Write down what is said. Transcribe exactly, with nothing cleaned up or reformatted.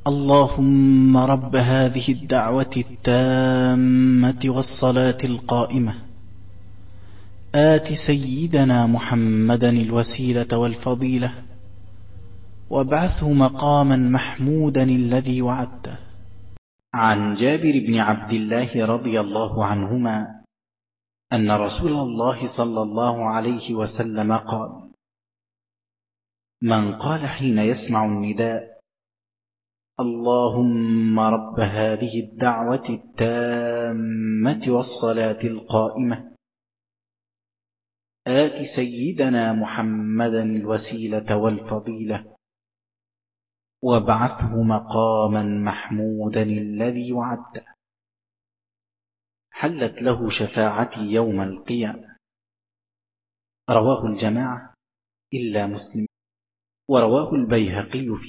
اللهم رب هذه الدعوة التامة والصلاة القائمة آت سيدنا محمدا الوسيلة والفضيلة وابعثه مقاما محمودا الذي وعدته. عن جابر بن عبد الله رضي الله عنهما أن رسول الله صلى الله عليه وسلم قال: من قال حين يسمع النداء: اللهم رب هذه الدعوة التامة والصلاة القائمة آت سيدنا محمدا الوسيلة والفضيلة وابعثه مقاما محمودا الذي وعدته، حلت له شفاعتي يوم القيامة. رواه الجماعة إلا مسلم، ورواه البيهقي في